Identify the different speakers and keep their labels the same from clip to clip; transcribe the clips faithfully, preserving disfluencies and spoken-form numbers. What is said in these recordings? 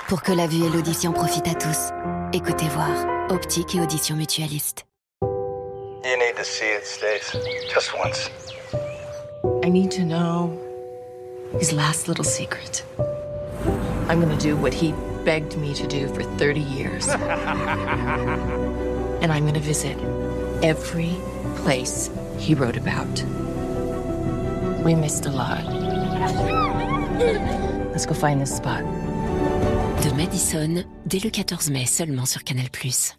Speaker 1: Pour que la vue et l'audition profitent à tous. Écoutez voir. Optique et audition mutualiste.
Speaker 2: You need to see it, Stace. Just once.
Speaker 3: I need to know his last little secret. I'm gonna do what he begged me to do for thirty years. And I'm gonna visit every place he wrote about. We missed a lot. Let's go find this spot.
Speaker 1: De Madison, dès le quatorze mai seulement sur Canal plus.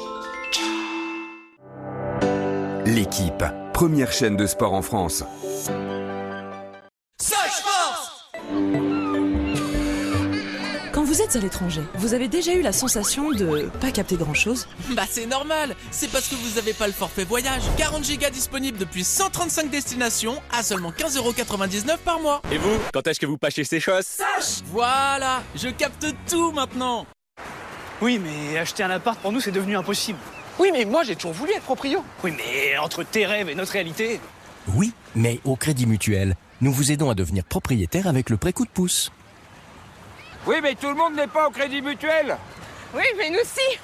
Speaker 4: L'équipe, première chaîne de sport en France.
Speaker 5: Sage Force!
Speaker 6: Quand vous êtes à l'étranger, vous avez déjà eu la sensation de pas capter grand-chose ?
Speaker 5: Bah c'est normal, c'est parce que vous avez pas le forfait voyage. quarante gigas disponibles depuis cent trente-cinq destinations à seulement quinze euros quatre-vingt-dix-neuf par mois.
Speaker 7: Et vous, quand est-ce que vous pâchez ces choses?
Speaker 5: Sage! Voilà, je capte tout maintenant.
Speaker 8: Oui, mais acheter un appart pour nous c'est devenu impossible.
Speaker 9: Oui, mais moi j'ai toujours voulu être proprio.
Speaker 8: Oui, mais entre tes rêves et notre réalité...
Speaker 10: Oui, mais au Crédit Mutuel, nous vous aidons à devenir propriétaire avec le prêt coup de pouce.
Speaker 9: Oui, mais tout le monde n'est pas au Crédit Mutuel.
Speaker 11: Oui, mais nous si.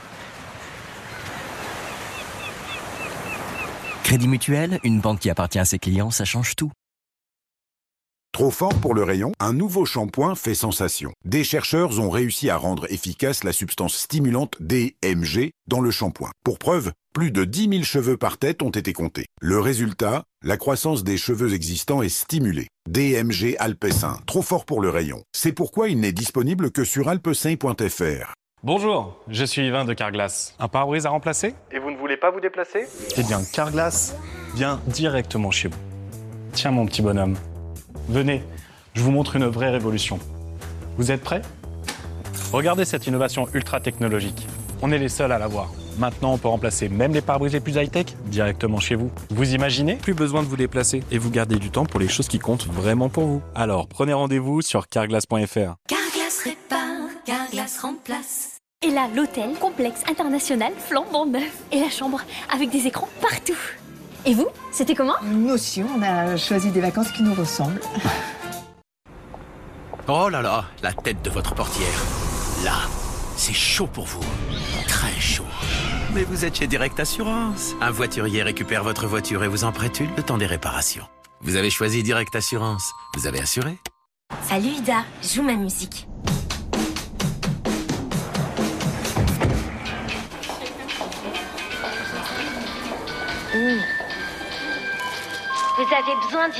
Speaker 10: Crédit Mutuel, une banque qui appartient à ses clients, ça change tout.
Speaker 12: Trop fort pour le rayon, un nouveau shampoing fait sensation. Des chercheurs ont réussi à rendre efficace la substance stimulante D M G dans le shampoing. Pour preuve, plus de dix mille cheveux par tête ont été comptés. Le résultat, la croissance des cheveux existants est stimulée. D M G Alpecin, trop fort pour le rayon. C'est pourquoi il n'est disponible que sur alpecin point f r.
Speaker 13: Bonjour, je suis Yvain de Carglass. Un pare-brise à remplacer?
Speaker 14: Et vous ne voulez pas vous déplacer?
Speaker 13: Eh bien, Carglass vient directement chez vous. Tiens mon petit bonhomme. Venez, je vous montre une vraie révolution. Vous êtes prêts? Regardez cette innovation ultra technologique. On est les seuls à l'avoir. Maintenant, on peut remplacer même les pare-brises les plus high-tech directement chez vous. Vous imaginez? Plus besoin de vous déplacer et vous gardez du temps pour les choses qui comptent vraiment pour vous. Alors, prenez rendez-vous sur carglass point f r.
Speaker 15: Carglass répare, Carglass remplace.
Speaker 16: Et là, l'hôtel, complexe international, flambant neuf. Et la chambre, avec des écrans partout. Et vous, c'était comment?
Speaker 17: Nous aussi, on a choisi des vacances qui nous ressemblent.
Speaker 18: Oh là là, la tête de votre portière. Là, c'est chaud pour vous. Très chaud. Mais vous êtes chez Direct Assurance. Un voiturier récupère votre voiture et vous en prête une le temps des réparations. Vous avez choisi Direct Assurance. Vous avez assuré?
Speaker 15: Salut Ida, joue ma musique. Mmh. Vous avez besoin d'une